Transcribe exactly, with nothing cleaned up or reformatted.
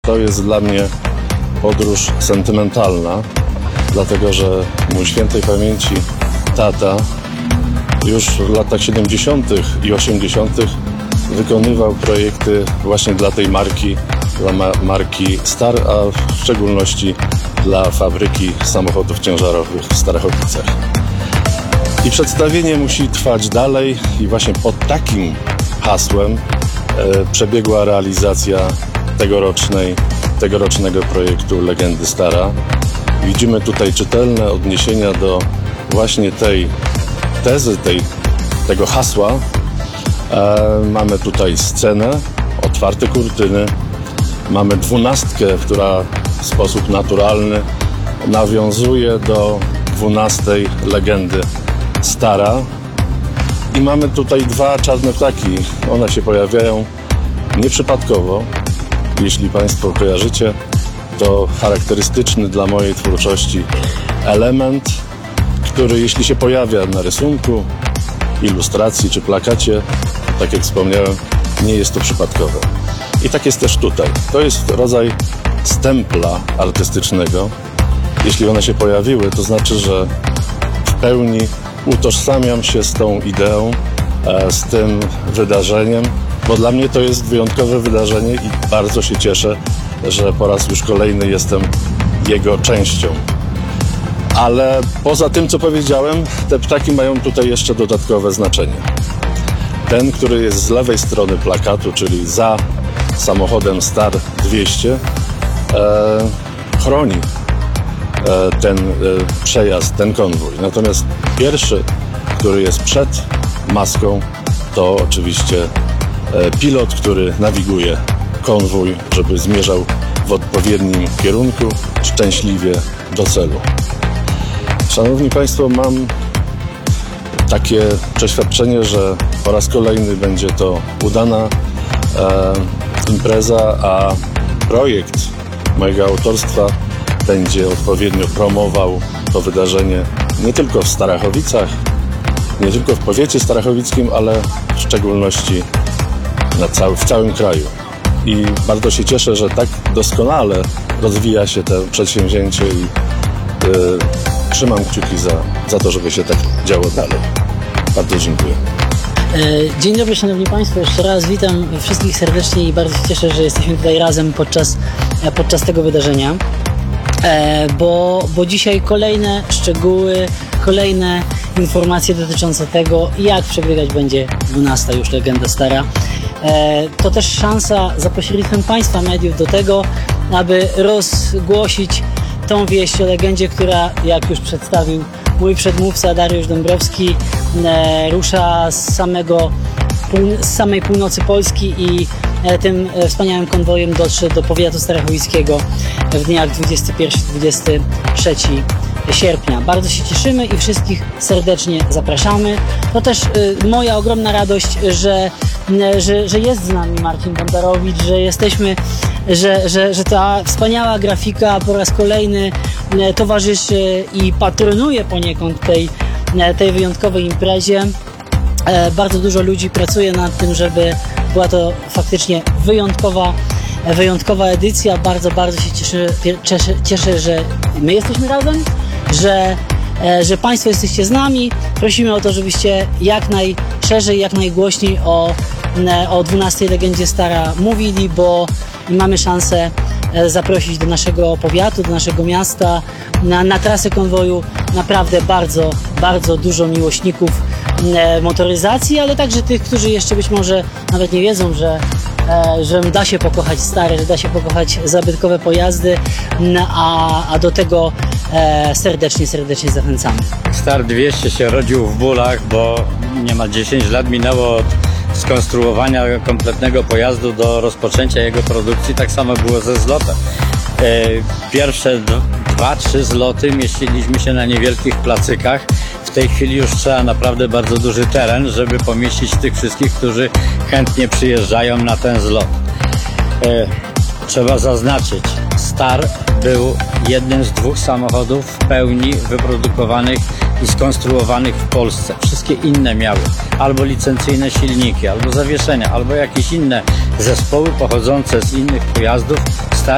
To jest dla mnie podróż sentymentalna, dlatego że mój świętej pamięci tata już w latach siedemdziesiątych i osiemdziesiątych wykonywał projekty właśnie dla tej marki, dla ma- marki Star, a w szczególności dla fabryki samochodów ciężarowych w Starachowicach. I przedstawienie musi trwać dalej i właśnie pod takim hasłem e, przebiegła realizacja tegorocznej, tegorocznego projektu Legendy Stara. Widzimy tutaj czytelne odniesienia do właśnie tej tezy, tej, tego hasła. E, mamy tutaj scenę, otwarte kurtyny, mamy dwunastkę, która w sposób naturalny nawiązuje do dwunastej legendy Stara. I mamy tutaj dwa czarne ptaki. One się pojawiają nieprzypadkowo. Jeśli Państwo kojarzycie, to charakterystyczny dla mojej twórczości element, który jeśli się pojawia na rysunku, ilustracji czy plakacie, tak jak wspomniałem, nie jest to przypadkowe. I tak jest też tutaj. To jest rodzaj stempla artystycznego. Jeśli one się pojawiły, to znaczy, że w pełni utożsamiam się z tą ideą, z tym wydarzeniem, bo dla mnie to jest wyjątkowe wydarzenie i bardzo się cieszę, że po raz już kolejny jestem jego częścią. Ale poza tym, co powiedziałem, te ptaki mają tutaj jeszcze dodatkowe znaczenie. Ten, który jest z lewej strony plakatu, czyli za samochodem Star dwieście, e, chroni e, ten e, przejazd, ten konwój. Natomiast pierwszy, który jest przed maską, to oczywiście e, pilot, który nawiguje konwój, żeby zmierzał w odpowiednim kierunku, szczęśliwie do celu. Szanowni Państwo, mam takie przeświadczenie, że po raz kolejny będzie to udana e, impreza, a projekt mojego autorstwa będzie odpowiednio promował to wydarzenie nie tylko w Starachowicach, nie tylko w powiecie starachowickim, ale w szczególności na cały, w całym kraju. I bardzo się cieszę, że tak doskonale rozwija się to przedsięwzięcie i yy, trzymam kciuki za, za to, żeby się tak działo dalej. Bardzo dziękuję. Dzień dobry, Szanowni Państwo. Jeszcze raz witam wszystkich serdecznie i bardzo się cieszę, że jesteśmy tutaj razem podczas, podczas tego wydarzenia. Bo, bo dzisiaj kolejne szczegóły, kolejne informacje dotyczące tego, jak przebiegać będzie dwunasta już Legenda Stara. To też szansa za pośrednictwem Państwa mediów do tego, aby rozgłosić tą wieść o legendzie, która, jak już przedstawił mój przedmówca Dariusz Dąbrowski, e, rusza z, samego, z samej północy Polski i e, tym e, wspaniałym konwojem dotrze do powiatu starachowickiego w dniach dwudziestego pierwszego do dwudziestego trzeciego sierpnia. Bardzo się cieszymy i wszystkich serdecznie zapraszamy. To też e, moja ogromna radość, że, e, że, że jest z nami Marcin Bondarowicz, że jesteśmy Że, że, że ta wspaniała grafika po raz kolejny towarzyszy i patronuje poniekąd tej, tej wyjątkowej imprezie. Bardzo dużo ludzi pracuje nad tym, żeby była to faktycznie wyjątkowa, wyjątkowa edycja. Bardzo, bardzo się cieszę, cieszę, cieszę, że my jesteśmy razem, że, że Państwo jesteście z nami. Prosimy o to, żebyście jak najszerzej, jak najgłośniej o, o dwunastej Legendzie Stara mówili, bo i mamy szansę zaprosić do naszego powiatu, do naszego miasta, na, na trasę konwoju naprawdę bardzo, bardzo dużo miłośników motoryzacji, ale także tych, którzy jeszcze być może nawet nie wiedzą, że, że da się pokochać stare, że da się pokochać zabytkowe pojazdy, a, a do tego serdecznie, serdecznie zachęcamy. Star dwieście się rodził w bólach, bo niemal dziesięć lat minęło od skonstruowania kompletnego pojazdu do rozpoczęcia jego produkcji. Tak samo było ze zlotem. Pierwsze dwa, trzy zloty mieściliśmy się na niewielkich placykach. W tej chwili już trzeba naprawdę bardzo duży teren, żeby pomieścić tych wszystkich, którzy chętnie przyjeżdżają na ten zlot. Trzeba zaznaczyć, Star był jednym z dwóch samochodów w pełni wyprodukowanych i skonstruowanych w Polsce. Wszystkie inne miały albo licencyjne silniki, albo zawieszenia, albo jakieś inne zespoły pochodzące z innych pojazdów,